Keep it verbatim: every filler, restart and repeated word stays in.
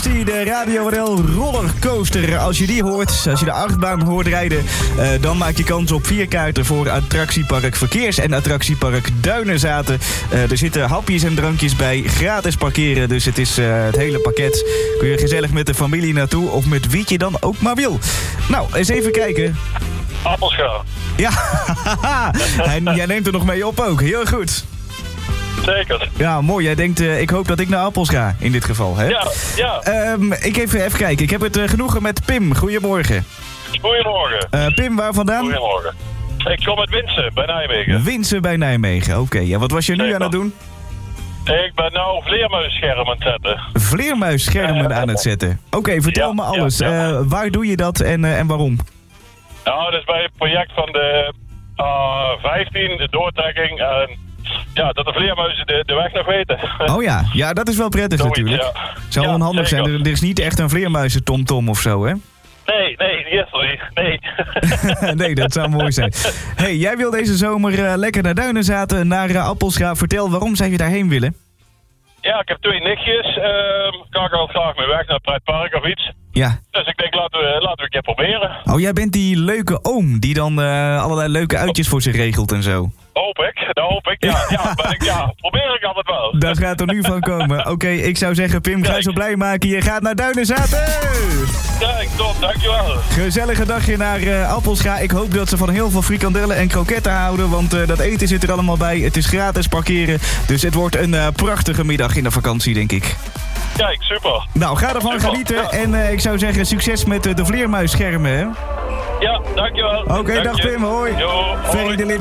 Majesty, de Radio R L rollercoaster. Als je die hoort, als je de achtbaan hoort rijden, uh, dan maak je kans op vier kaarten voor attractiepark Verkeers en attractiepark Duinenzaten. Uh, er zitten hapjes en drankjes bij, gratis parkeren, dus het is uh, het hele pakket. Kun je gezellig met de familie naartoe of met wie je dan ook maar wil. Nou, eens even kijken. Appelscha. Ja, en jij neemt er nog mee op ook, heel goed. Zeker. Ja, mooi. Jij denkt, uh, ik hoop dat ik naar Appels ga, in dit geval, hè? Ja, ja. Um, ik even, even kijken. Ik heb het uh, genoegen met Pim. Goedemorgen. Goedemorgen. Uh, Pim, waar vandaan? Goedemorgen. Ik kom uit Winsen, bij Nijmegen. Winsen bij Nijmegen, oké. Okay. Ja, wat was je nu Zeker. aan het doen? Ik ben nou vleermuisschermen aan het zetten. Vleermuisschermen uh, aan het zetten. Oké, okay, vertel ja, me alles. Ja, ja. Uh, waar doe je dat en, uh, en waarom? Nou, dat is bij het project van de uh, vijftien, de doortrekking. En ja, dat de vleermuizen de, de weg nog weten. Oh ja, ja, dat is wel prettig Zoiets, natuurlijk. Ja. Zou ja, onhandig zeker. zijn. Er, er is niet echt een vleermuizen-tomtom of zo, hè? Nee, nee, die is er niet. Nee. Nee, dat zou mooi zijn. Hey, jij wil deze zomer uh, lekker naar Duinenzaten, naar uh, Appelscha. Vertel, waarom zou je daarheen willen? Ja, ik heb twee nichtjes. Uh, kan ik al graag mee weg naar het pretpark of iets. Ja. Dus ik denk, laten we, laten we een keer proberen. Oh, jij bent die leuke oom die dan uh, allerlei leuke uitjes voor zich regelt en zo. Hoop ik, dat hoop ik. Ja, ja, ben ik, ja probeer ik altijd wel. Daar gaat er nu van komen. Oké, okay, ik zou zeggen, Pim, ga je zo blij maken. Je gaat naar Duinenzaten! Kijk, top, dankjewel. Gezellige dagje naar uh, Appelscha. Ik hoop dat ze van heel veel frikandellen en kroketten houden, want uh, dat eten zit er allemaal bij. Het is gratis parkeren, dus het wordt een uh, prachtige middag in de vakantie, denk ik. Kijk, super. Nou, ga ervan super. genieten. Ja. En uh, ik zou zeggen, succes met uh, de vleermuisschermen, hè? Ja, dankjewel. Oké, okay, dag Pim, hoi. Jo, Ferry de Lid.